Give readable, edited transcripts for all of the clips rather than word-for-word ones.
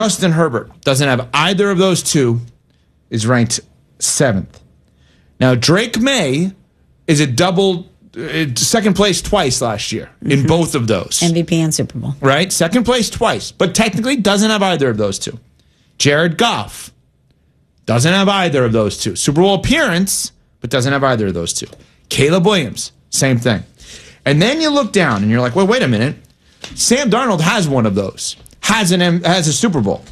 Justin Herbert doesn't have either of those two, is ranked 7th. Now, Drake May is a second place twice last year in both of those. MVP and Super Bowl. Right? Second place twice, but technically doesn't have either of those two. Jared Goff doesn't have either of those two. Super Bowl appearance, but doesn't have either of those two. Caleb Williams, same thing. And then you look down and you're like, well, wait a minute. Sam Darnold has one of those. Has a Super Bowl.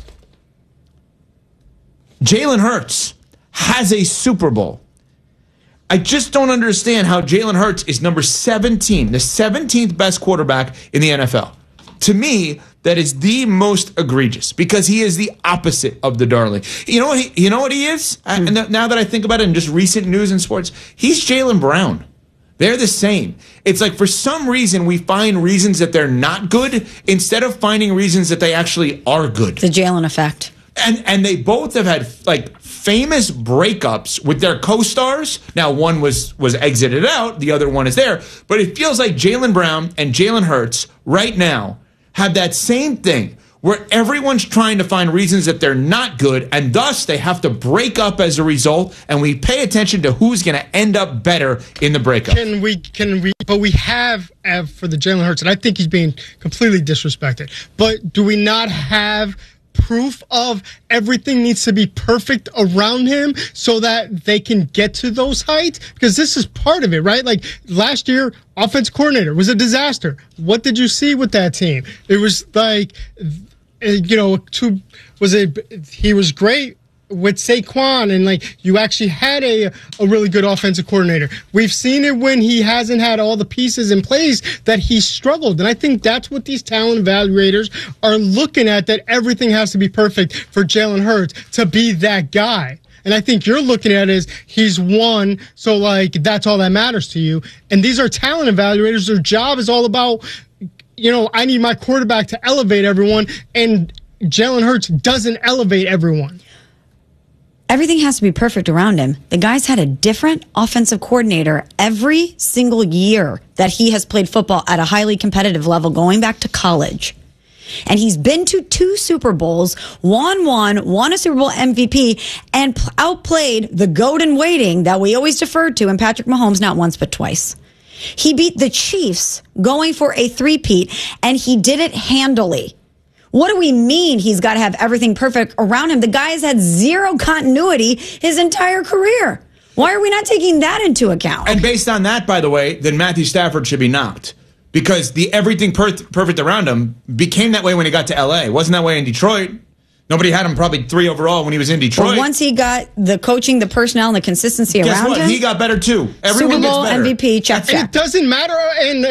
Jalen Hurts has a Super Bowl. I just don't understand how Jalen Hurts is number 17, the 17th best quarterback in the NFL. To me, that is the most egregious because he is the opposite of the darling. You know what he is? Now that I think about it in just recent news and sports, he's Jaylen Brown. They're the same. It's like for some reason we find reasons that they're not good instead of finding reasons that they actually are good. The Jalen effect. And they both have had like famous breakups with their co-stars. Now one was exited out, the other one is there. But it feels like Jaylen Brown and Jalen Hurts right now have that same thing where everyone's trying to find reasons that they're not good, and thus they have to break up as a result, and we pay attention to who's going to end up better in the breakup. But we have for the Jalen Hurts, and I think he's being completely disrespected, but do we not have proof of everything needs to be perfect around him so that they can get to those heights? Because this is part of it, right? Like last year, offense coordinator was a disaster. What did you see with that team? It was like, he was great with Saquon, and like you actually had a really good offensive coordinator. We've seen it when he hasn't had all the pieces in place that he struggled. And I think that's what these talent evaluators are looking at, that everything has to be perfect for Jalen Hurts to be that guy. And I think you're looking at it as he's won, so like that's all that matters to you. And these are talent evaluators. Their job is all about, I need my quarterback to elevate everyone, and Jalen Hurts doesn't elevate everyone. Everything has to be perfect around him. The guy's had a different offensive coordinator every single year that he has played football at a highly competitive level, going back to college. And he's been to 2 Super Bowls, won a Super Bowl MVP, and outplayed the GOAT in waiting that we always deferred to in Patrick Mahomes, not once but twice. He beat the Chiefs going for a three-peat, and he did it handily. What do we mean he's got to have everything perfect around him? The guy has had zero continuity his entire career. Why are we not taking that into account? And based on that, by the way, then Matthew Stafford should be knocked. Because the everything perfect around him became that way when he got to L.A. It wasn't that way in Detroit. Nobody had him probably 3 overall when he was in Detroit. But once he got the coaching, the personnel, and the consistency Guess around what? him. He got better too. Everyone Super Bowl gets better. MVP, check. It doesn't matter. And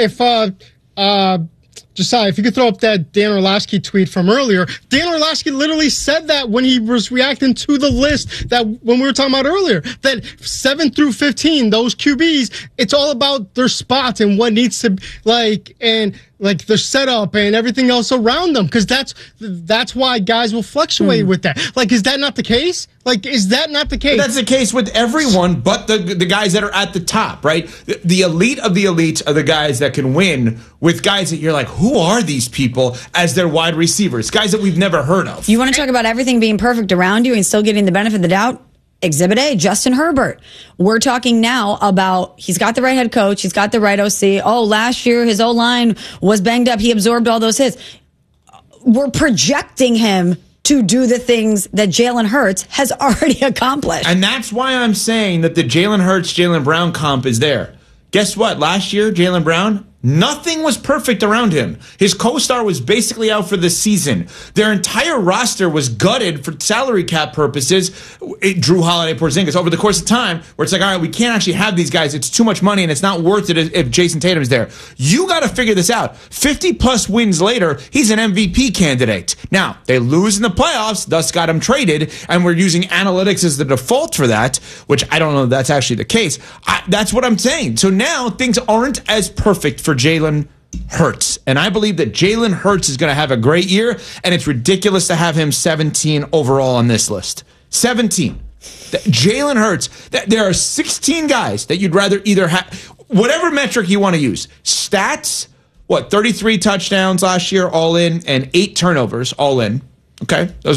if Josiah, if you could throw up that Dan Orlovsky tweet from earlier. Dan Orlovsky literally said that when he was reacting to the list that when we were talking about earlier, that 7 through 15, those QBs, it's all about their spots and what needs to like their setup and everything else around them. Because that's why guys will fluctuate with that. Like, is that not the case? Like, is that not the case? But that's the case with everyone but the guys that are at the top, right? The elite of the elites are the guys that can win with guys that you're like, who are these people as their wide receivers? Guys that we've never heard of. You want to talk about everything being perfect around you and still getting the benefit of the doubt? Exhibit A, Justin Herbert. We're talking now about he's got the right head coach. He's got the right OC. Oh, last year his O-line was banged up. He absorbed all those hits. We're projecting him to do the things that Jalen Hurts has already accomplished. And that's why I'm saying that the Jalen Hurts, Jaylen Brown comp is there. Guess what? Last year, Jaylen Brown, nothing was perfect around him. His co-star was basically out for the season. Their entire roster was gutted for salary cap purposes. Drew Holiday, Porzingis, over the course of time, where it's like, all right, we can't actually have these guys. It's too much money, and it's not worth it if Jason Tatum's there. You got to figure this out. 50-plus wins later, he's an MVP candidate. Now, they lose in the playoffs, thus got him traded, and we're using analytics as the default for that, which I don't know if that's actually the case. That's what I'm saying. So now things aren't as perfect for Jalen Hurts. And I believe that Jalen Hurts is going to have a great year, and it's ridiculous to have him 17 overall on this list. 17. Jalen Hurts. There are 16 guys that you'd rather either have, whatever metric you want to use. Stats, 33 touchdowns last year all in, and 8 turnovers all in. Okay. Those